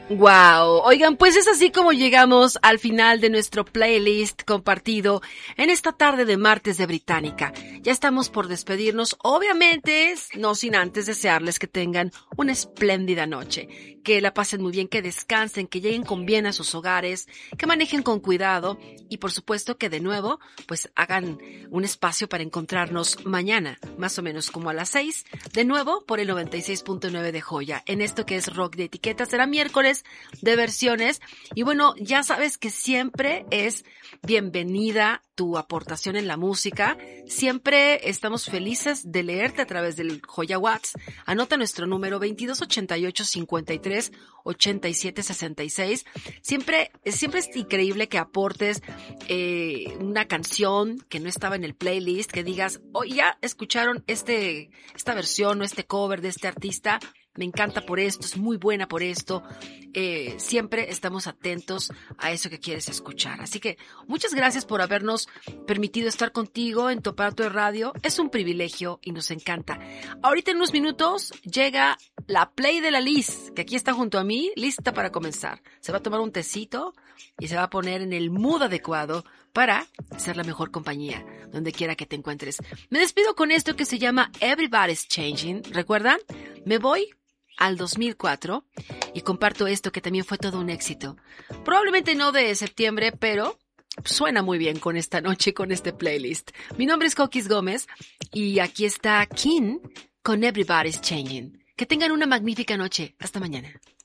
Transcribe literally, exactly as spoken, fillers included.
Wow, oigan, pues es así como llegamos al final de nuestro playlist compartido en esta tarde de martes de Británica. Ya estamos por despedirnos, obviamente, no sin antes desearles que tengan una espléndida noche, que la pasen muy bien, que descansen, que lleguen con bien a sus hogares, que manejen con cuidado y por supuesto que de nuevo, pues hagan un espacio para encontrarnos mañana, más o menos como a las seis, de nuevo por el noventa y seis punto nueve de Joya, en esto que es Rock de Etiqueta. Será miércoles de versiones y bueno, ya sabes que siempre es bienvenida tu aportación en la música. Siempre estamos felices de leerte a través del Joya WhatsApp. Anota nuestro número veintidós ochenta y ocho cincuenta y tres ochenta y siete sesenta y seis. Siempre, siempre es increíble que aportes eh, una canción que no estaba en el playlist, que digas, oh, ya escucharon este, esta versión o este cover de este artista. Me encanta por esto, es muy buena por esto. Eh, siempre estamos atentos a eso que quieres escuchar. Así que muchas gracias por habernos permitido estar contigo en tu aparato de radio. Es un privilegio y nos encanta. Ahorita en unos minutos llega la Play de la Liz, que aquí está junto a mí, lista para comenzar. Se va a tomar un tecito y se va a poner en el mood adecuado para ser la mejor compañía, donde quiera que te encuentres. Me despido con esto que se llama Everybody's Changing. ¿Recuerdan? Me voy al dos mil cuatro y comparto esto que también fue todo un éxito. Probablemente no de septiembre, pero suena muy bien con esta noche, con este playlist. Mi nombre es Coquis Gómez y aquí está King con Everybody's Changing. Que tengan una magnífica noche. Hasta mañana.